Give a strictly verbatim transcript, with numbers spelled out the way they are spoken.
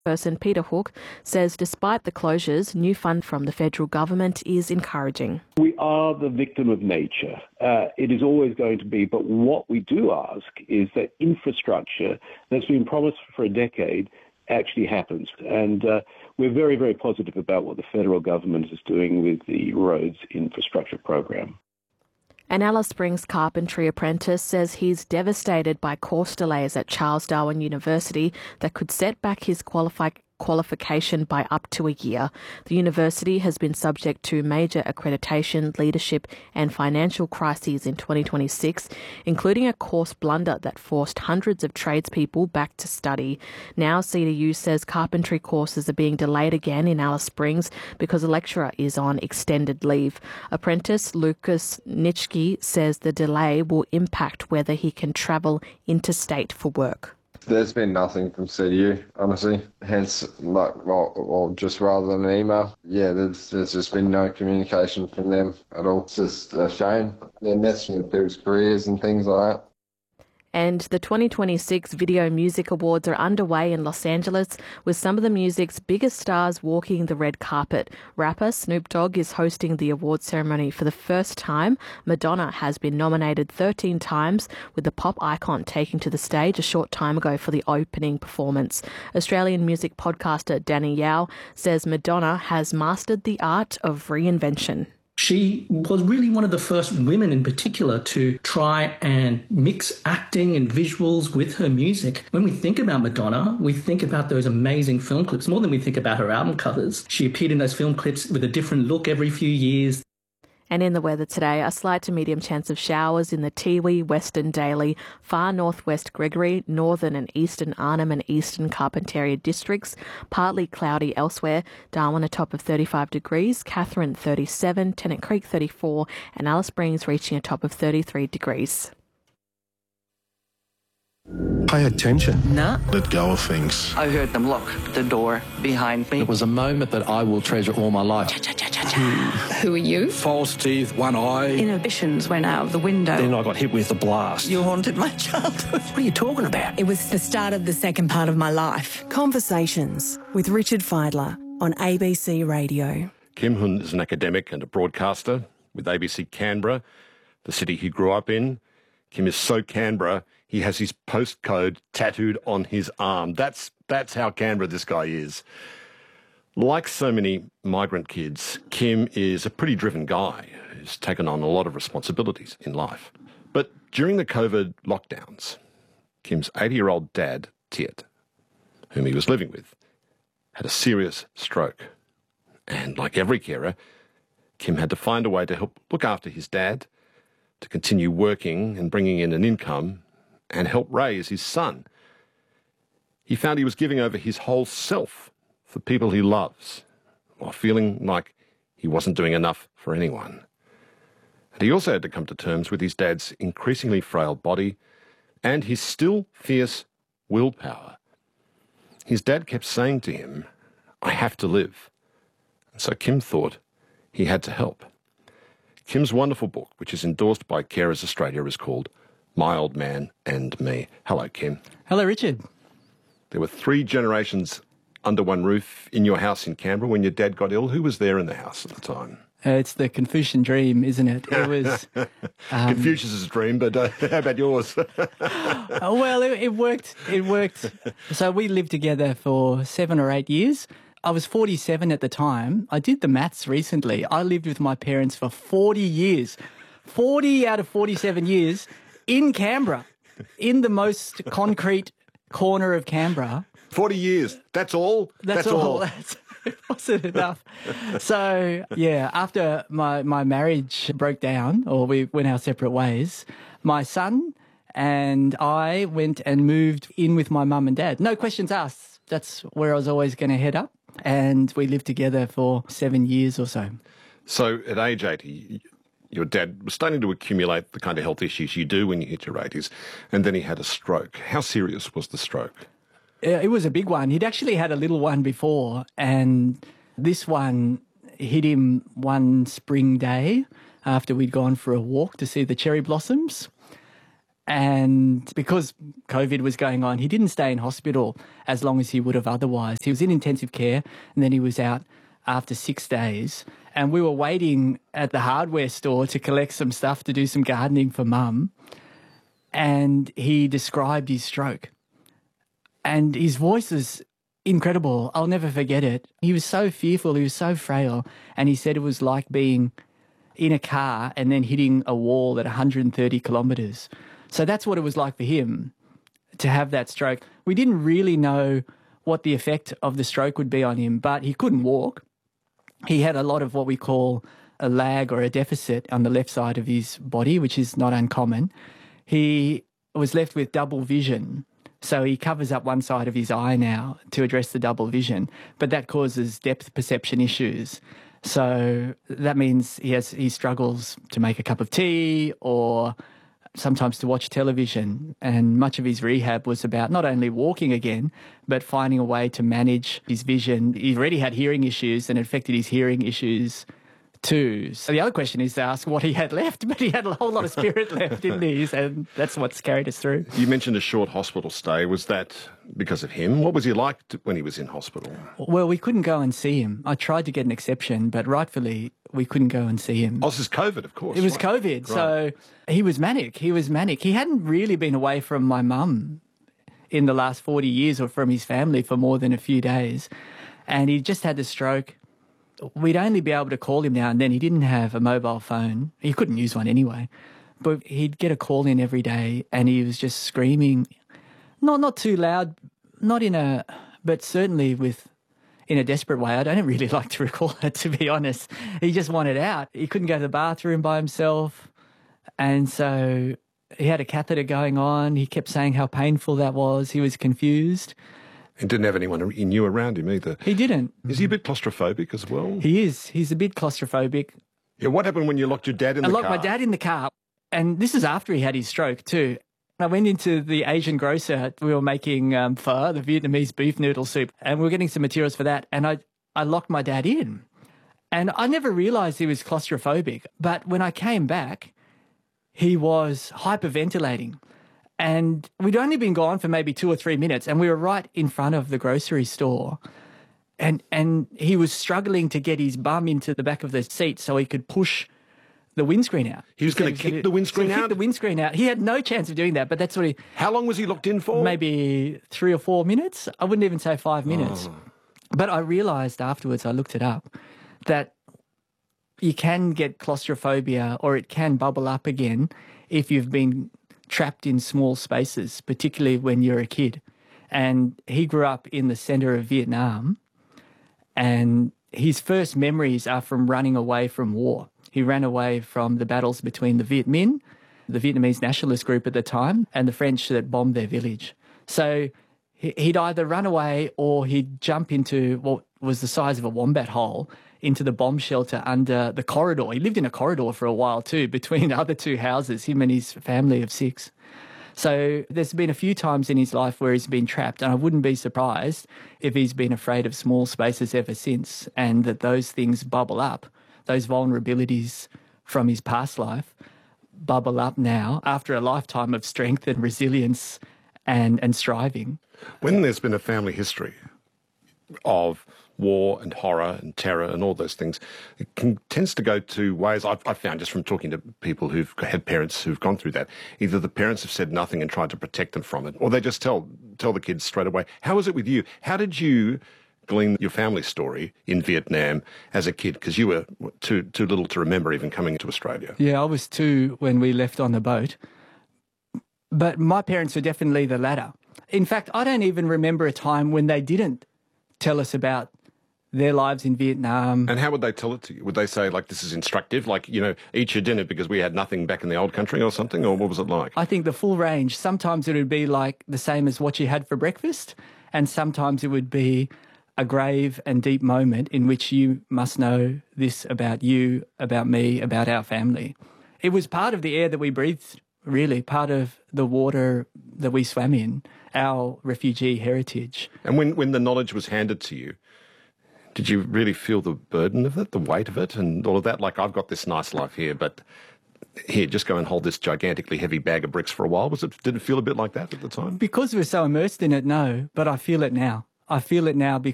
Person Peter Hook says despite the closures, new fund from the federal government is encouraging. We are the victim of nature. Uh, it is always going to be, but what we do ask is that infrastructure that's been promised for a decade actually happens. And uh, we're very, very positive about what the federal government is doing with the roads infrastructure program. An Alice Springs carpentry apprentice says he's devastated by course delays at Charles Darwin University that could set back his qualifi- qualification by up to a year. The university has been subject to major accreditation, leadership and financial crises in twenty twenty-six, including a course blunder that forced hundreds of tradespeople back to study. Now C D U says carpentry courses are being delayed again in Alice Springs because a lecturer is on extended leave. Apprentice Lucas Nitschke says the delay will impact whether he can travel interstate for work. There's been nothing from C D U, honestly. Hence, like, well, well, just rather than an email. Yeah, there's, there's just been no communication from them at all. It's just a shame. They're messing with people's careers and things like that. And the twenty twenty-six Video Music Awards are underway in Los Angeles, with some of the music's biggest stars walking the red carpet. Rapper Snoop Dogg is hosting the award ceremony for the first time. Madonna has been nominated thirteen times, with the pop icon taking to the stage a short time ago for the opening performance. Australian music podcaster Danny Yao says Madonna has mastered the art of reinvention. She was really one of the first women in particular to try and mix acting and visuals with her music. When we think about Madonna, we think about those amazing film clips more than we think about her album covers. She appeared in those film clips with a different look every few years. And in the weather today, a slight to medium chance of showers in the Tiwi, Western Daly, far northwest Gregory, northern and eastern Arnhem and eastern Carpentaria districts. Partly cloudy elsewhere. Darwin a top of thirty-five degrees, Katherine thirty-seven, Tennant Creek thirty-four, and Alice Springs reaching a top of thirty-three degrees. Pay attention. Nah. Let go of things. I heard them lock the door behind me. It was a moment that I will treasure all my life. Who are you? False teeth, one eye. Inhibitions went out of the window. Then I got hit with a blast. You haunted my childhood. What are you talking about? It was the start of the second part of my life. Conversations with Richard Fidler on A B C Radio. Kim Hun is an academic and a broadcaster with A B C Canberra, the city he grew up in. Kim is so Canberra, he has his postcode tattooed on his arm. That's that's how Canberra this guy is. Like so many migrant kids, Kim is a pretty driven guy who's taken on a lot of responsibilities in life. But during the COVID lockdowns, Kim's eighty-year-old dad, Tiet, whom he was living with, had a serious stroke. And like every carer, Kim had to find a way to help look after his dad, to continue working and bringing in an income, and help raise his son. He found he was giving over his whole self for people he loves, while feeling like he wasn't doing enough for anyone. And he also had to come to terms with his dad's increasingly frail body and his still fierce willpower. His dad kept saying to him, "I have to live." And so Kim thought he had to help. Kim's wonderful book, which is endorsed by Carers Australia, is called My Old Man and Me. Hello, Kim. Hello, Richard. There were three generations under one roof in your house in Canberra when your dad got ill. Who was there in the house at the time? Uh, it's the Confucian dream, isn't it? It was um, Confucius's dream, but uh, how about yours? oh, well, it, it worked. It worked. So we lived together for seven or eight years. I was forty-seven at the time. I did the maths recently. I lived with my parents for forty years. forty out of forty-seven years in Canberra, in the most concrete corner of Canberra. forty years. That's all? That's, That's all. all. That's, it wasn't enough. So, yeah, after my, my marriage broke down, or we went our separate ways, my son and I went and moved in with my mum and dad. No questions asked. That's where I was always going to head up. And we lived together for seven years or so. So at age eighty, your dad was starting to accumulate the kind of health issues you do when you hit your eighties, and then he had a stroke. How serious was the stroke? It was a big one. He'd actually had a little one before, and this one hit him one spring day after we'd gone for a walk to see the cherry blossoms. And because COVID was going on, he didn't stay in hospital as long as he would have otherwise. He was in intensive care and then he was out after six days. And we were waiting at the hardware store to collect some stuff to do some gardening for Mum. And he described his stroke. And his voice was incredible. I'll never forget it. He was so fearful. He was so frail. And he said it was like being in a car and then hitting a wall at one hundred thirty kilometres. So that's what it was like for him to have that stroke. We didn't really know what the effect of the stroke would be on him, but he couldn't walk. He had a lot of what we call a lag or a deficit on the left side of his body, which is not uncommon. He was left with double vision. So he covers up one side of his eye now to address the double vision, but that causes depth perception issues. So that means he has he struggles to make a cup of tea or sometimes to watch television, and much of his rehab was about not only walking again, but finding a way to manage his vision. He already had hearing issues and it affected his hearing issues too. So the other question is to ask what he had left, but he had a whole lot of spirit left in these, and that's what's carried us through. You mentioned a short hospital stay. Was that because of him? What was he like to, when he was in hospital? Well, we couldn't go and see him. I tried to get an exception, but rightfully we couldn't go and see him. Oh, this is COVID, of course. It was right. COVID, right. So he was manic. He was manic. He hadn't really been away from my mum in the last forty years or from his family for more than a few days, and he just had the stroke. We'd only be able to call him now and then. He didn't have a mobile phone. He couldn't use one anyway. But he'd get a call in every day and he was just screaming, not not too loud, not in a, but certainly with, in a desperate way. I don't really like to recall it, to be honest. He just wanted out. He couldn't go to the bathroom by himself. And so he had a catheter going on. He kept saying how painful that was. He was confused. And didn't have anyone he knew around him either. He didn't. Is he a bit claustrophobic as well? He is. He's a bit claustrophobic. Yeah, what happened when you locked your dad in I the car? I locked my dad in the car, and this is after he had his stroke too. I went into the Asian grocer. We were making um, pho, the Vietnamese beef noodle soup, and we were getting some materials for that, and I, I locked my dad in. And I never realised he was claustrophobic, but when I came back, he was hyperventilating. And we'd only been gone for maybe two or three minutes and we were right in front of the grocery store. And and he was struggling to get his bum into the back of the seat so he could push the windscreen out. He was going to kick the windscreen so out? kick the windscreen out. He had no chance of doing that, but that's what he... How long was he locked in for? Maybe three or four minutes. I wouldn't even say five minutes. Oh. But I realised afterwards, I looked it up, that you can get claustrophobia or it can bubble up again if you've been trapped in small spaces, particularly when you're a kid. And he grew up in the centre of Vietnam, and his first memories are from running away from war. He ran away from the battles between the Viet Minh, the Vietnamese nationalist group at the time, and the French that bombed their village. So he'd either run away or he'd jump into what was the size of a wombat hole into the bomb shelter under the corridor. He lived in a corridor for a while too, between the other two houses, him and his family of six. So there's been a few times in his life where he's been trapped, and I wouldn't be surprised if he's been afraid of small spaces ever since, and that those things bubble up, those vulnerabilities from his past life bubble up now after a lifetime of strength and resilience and, and striving. When there's been a family history of war and horror and terror and all those things, it can, tends to go to ways, I've, I've found just from talking to people who've had parents who've gone through that, either the parents have said nothing and tried to protect them from it, or they just tell tell the kids straight away. How was it with you? How did you glean your family story in Vietnam as a kid? Because you were too too little to remember even coming to Australia. Yeah, I was two when we left on the boat. But my parents were definitely the latter. In fact, I don't even remember a time when they didn't tell us about their lives in Vietnam. And how would they tell it to you? Would they say, like, this is instructive, like, you know, eat your dinner because we had nothing back in the old country or something, or what was it like? I think the full range. Sometimes it would be like the same as what you had for breakfast, and sometimes it would be a grave and deep moment in which you must know this about you, about me, about our family. It was part of the air that we breathed, really, part of the water that we swam in, our refugee heritage. And when, when the knowledge was handed to you, did you really feel the burden of it, the weight of it and all of that? Like, I've got this nice life here, but here, just go and hold this gigantically heavy bag of bricks for a while? Was it? Did it feel a bit like that at the time? Because we're so immersed in it, no, but I feel it now. I feel it now